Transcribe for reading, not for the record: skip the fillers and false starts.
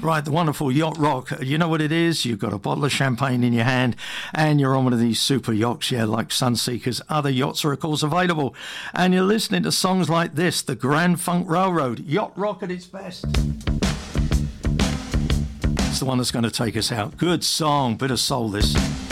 Right, the wonderful Yacht Rock. You know what it is? You've got a bottle of champagne in your hand and you're on one of these super yachts, like Sunseeker's other yachts are, of course, available. And you're listening to songs like this, the Grand Funk Railroad, Yacht Rock at its best. It's the one that's going to take us out. Good song, bit of soul this.